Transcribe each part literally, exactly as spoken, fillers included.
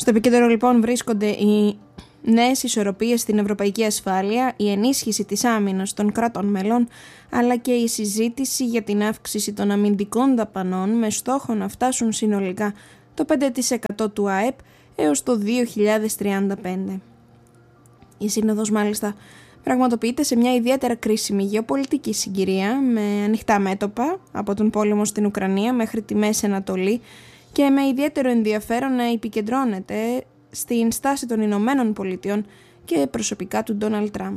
Στο επίκεντρο λοιπόν βρίσκονται οι νέες ισορροπίες στην ευρωπαϊκή ασφάλεια, η ενίσχυση της άμυνας των κρατών μελών, αλλά και η συζήτηση για την αύξηση των αμυντικών δαπανών με στόχο να φτάσουν συνολικά το πέντε τοις εκατό του ΑΕΠ έως το δύο χιλιάδες τριάντα πέντε. Η Σύνοδος μάλιστα πραγματοποιείται σε μια ιδιαίτερα κρίσιμη γεωπολιτική συγκυρία, με ανοιχτά μέτωπα από τον πόλεμο στην Ουκρανία μέχρι τη Μέση Ανατολή και με ιδιαίτερο ενδιαφέρον να επικεντρώνεται στην στάση των Ηνωμένων Πολιτειών και προσωπικά του Ντόναλντ Τραμπ.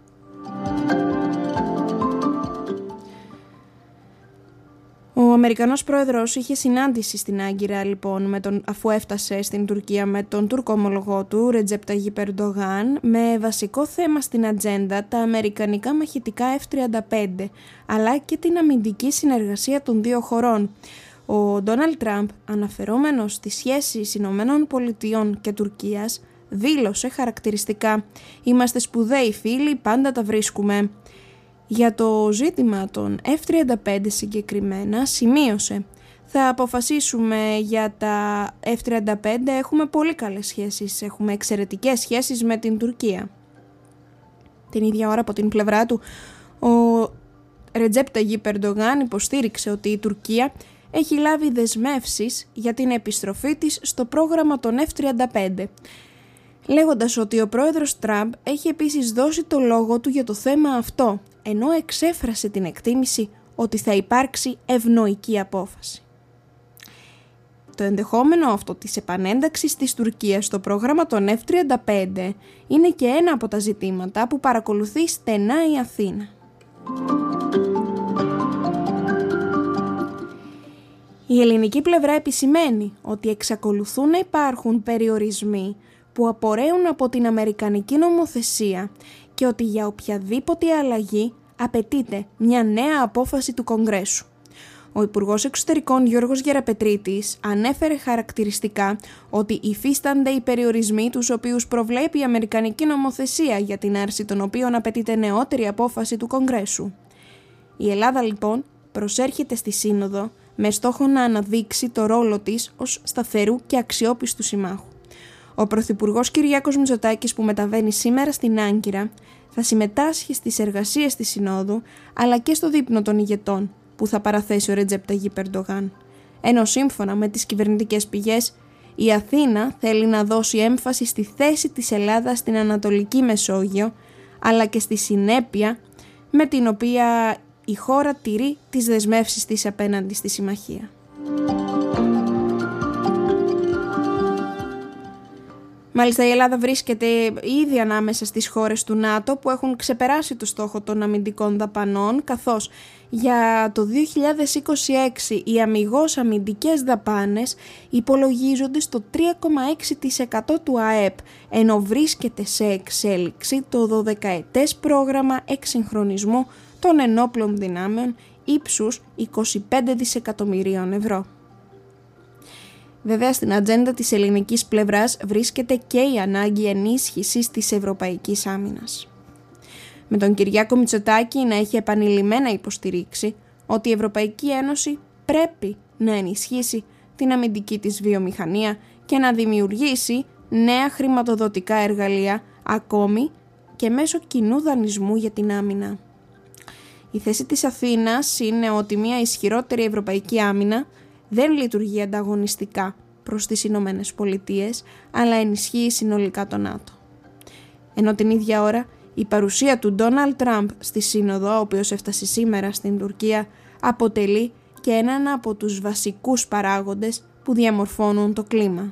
Ο Αμερικανός πρόεδρος είχε συνάντηση στην Άγκυρα λοιπόν με τον, αφού έφτασε στην Τουρκία με τον Τούρκο ομολογό του Ρετζέπ Ταγιπ Ερντογάν, με βασικό θέμα στην ατζέντα τα αμερικανικά μαχητικά εφ τριάντα πέντε αλλά και την αμυντική συνεργασία των δύο χωρών. Ο Ντόναλντ Τραμπ, αναφερόμενος στις σχέσεις Ηνωμένων Πολιτειών και Τουρκίας, δήλωσε χαρακτηριστικά «Είμαστε σπουδαίοι φίλοι, πάντα τα βρίσκουμε». Για το ζήτημα των εφ τριάντα πέντε συγκεκριμένα σημείωσε «Θα αποφασίσουμε για τα εφ τριάντα πέντε, έχουμε πολύ καλές σχέσεις, έχουμε εξαιρετικές σχέσεις με την Τουρκία». Την ίδια ώρα από την πλευρά του, ο Ρετζέπ Ταγιπ Ερντογάν υποστήριξε ότι η Τουρκία έχει λάβει δεσμεύσεις για την επιστροφή της στο πρόγραμμα των εφ τριάντα πέντε, λέγοντας ότι ο πρόεδρος Τραμπ έχει επίσης δώσει το λόγο του για το θέμα αυτό, ενώ εξέφρασε την εκτίμηση ότι θα υπάρξει ευνοϊκή απόφαση. Το ενδεχόμενο αυτό της επανένταξης της Τουρκίας στο πρόγραμμα των εφ τριάντα πέντε είναι και ένα από τα ζητήματα που παρακολουθεί στενά η Αθήνα. Η ελληνική πλευρά επισημαίνει ότι εξακολουθούν να υπάρχουν περιορισμοί που απορρέουν από την αμερικανική νομοθεσία και ότι για οποιαδήποτε αλλαγή απαιτείται μια νέα απόφαση του Κογκρέσου. Ο Υπουργός Εξωτερικών Γιώργος Γεραπετρίτης ανέφερε χαρακτηριστικά ότι υφίστανται οι περιορισμοί τους οποίους προβλέπει η αμερικανική νομοθεσία, για την άρση των οποίων απαιτείται νεότερη απόφαση του Κογκρέσου. Η Ελλάδα λοιπόν προσέρχεται στη Σύνοδο με στόχο να αναδείξει το ρόλο της ως σταθερού και αξιόπιστου συμμάχου. Ο Πρωθυπουργός Κυριάκος Μητσοτάκης, που μεταβαίνει σήμερα στην Άγκυρα, θα συμμετάσχει στις εργασίες της Συνόδου, αλλά και στο δείπνο των ηγετών που θα παραθέσει ο Ρετζέπ Ταγιπ Ερντογάν. Ενώ σύμφωνα με τις κυβερνητικές πηγές, η Αθήνα θέλει να δώσει έμφαση στη θέση της Ελλάδας στην Ανατολική Μεσόγειο, αλλά και στη συνέπεια με την οποία η χώρα τηρεί τις δεσμεύσεις της απέναντι στη συμμαχία. Μάλιστα η Ελλάδα βρίσκεται ήδη ανάμεσα στις χώρες του ΝΑΤΟ που έχουν ξεπεράσει το στόχο των αμυντικών δαπανών, καθώς για το δύο χιλιάδες είκοσι έξι οι αμιγώς αμυντικές δαπάνες υπολογίζονται στο τρία κόμμα έξι τοις εκατό του ΑΕΠ, ενώ βρίσκεται σε εξέλιξη το δωδεκαετές πρόγραμμα εξυγχρονισμού των ενόπλων δυνάμεων ύψους είκοσι πέντε δισεκατομμυρίων ευρώ. Βέβαια, στην ατζέντα της ελληνικής πλευράς βρίσκεται και η ανάγκη ενίσχυσης της ευρωπαϊκής άμυνας. Με τον Κυριάκο Μητσοτάκη να έχει επανειλημμένα υποστηρίξει ότι η Ευρωπαϊκή Ένωση πρέπει να ενισχύσει την αμυντική της βιομηχανία και να δημιουργήσει νέα χρηματοδοτικά εργαλεία, ακόμη και μέσω κοινού δανεισμού για την άμυνα. Η θέση της Αθήνας είναι ότι μια ισχυρότερη ευρωπαϊκή άμυνα δεν λειτουργεί ανταγωνιστικά προς τις Ηνωμένες Πολιτείες, αλλά ενισχύει συνολικά το ΝΑΤΟ. Ενώ την ίδια ώρα η παρουσία του Ντόναλντ Τραμπ στη Σύνοδο, ο οποίος έφτασε σήμερα στην Τουρκία, αποτελεί και έναν από τους βασικούς παράγοντες που διαμορφώνουν το κλίμα.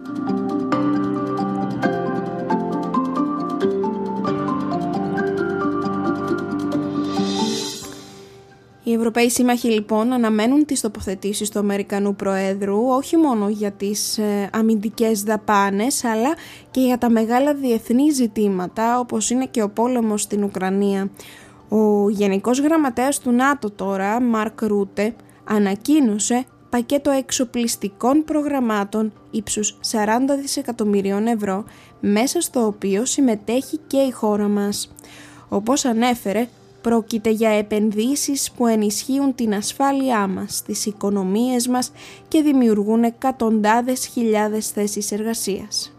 Οι Ευρωπαίοι σύμμαχοι λοιπόν αναμένουν τις τοποθετήσεις του Αμερικανού Προέδρου όχι μόνο για τις ε, αμυντικές δαπάνες, αλλά και για τα μεγάλα διεθνή ζητήματα όπως είναι και ο πόλεμος στην Ουκρανία. Ο Γενικός Γραμματέας του ΝΑΤΟ τώρα, Μαρκ Ρούτε, ανακοίνωσε πακέτο εξοπλιστικών προγραμμάτων ύψους σαράντα δισεκατομμυρίων ευρώ, μέσα στο οποίο συμμετέχει και η χώρα μας. Όπως ανέφερε, Πρόκειται για επενδύσεις που ενισχύουν την ασφάλειά μας, τις οικονομίες μας και δημιουργούν εκατοντάδες χιλιάδες θέσεις εργασίας.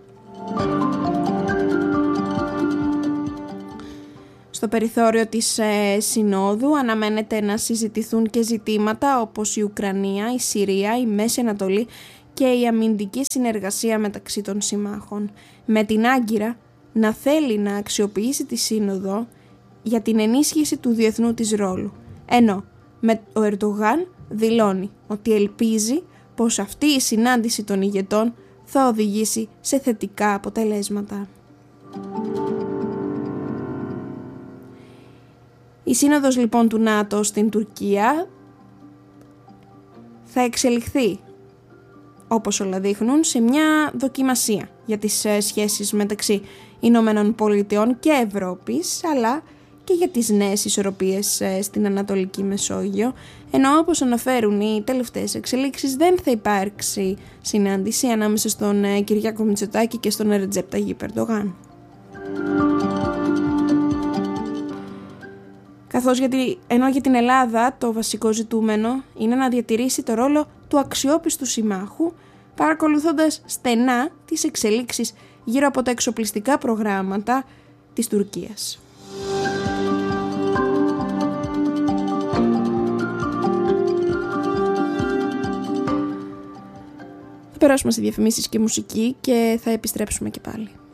Στο περιθώριο της ε, Συνόδου αναμένεται να συζητηθούν και ζητήματα όπως η Ουκρανία, η Συρία, η Μέση Ανατολή και η αμυντική συνεργασία μεταξύ των συμμάχων, με την Άγκυρα να θέλει να αξιοποιήσει τη Σύνοδο για την ενίσχυση του διεθνού της ρόλου, ενώ με ο Ερντογάν δηλώνει ότι ελπίζει πως αυτή η συνάντηση των ηγετών θα οδηγήσει σε θετικά αποτελέσματα. Η σύνοδος λοιπόν του ΝΑΤΟ στην Τουρκία θα εξελιχθεί, όπως όλα δείχνουν, σε μια δοκιμασία για τις σχέσεις μεταξύ Ηνωμένων Πολιτειών και Ευρώπης, αλλά και για τις νέες ισορροπίες στην Ανατολική Μεσόγειο, ενώ όπως αναφέρουν οι τελευταίες εξελίξεις δεν θα υπάρξει συνάντηση ανάμεσα στον Κυριάκο Μητσοτάκη και στον Ρετζέπ Ταγιπ Ερντογάν. Καθώς γιατί, ενώ για την Ελλάδα το βασικό ζητούμενο είναι να διατηρήσει το ρόλο του αξιόπιστου συμμάχου, παρακολουθώντας στενά τις εξελίξεις γύρω από τα εξοπλιστικά προγράμματα της Τουρκίας. Θα περάσουμε σε διαφημίσεις και μουσική και θα επιστρέψουμε και πάλι.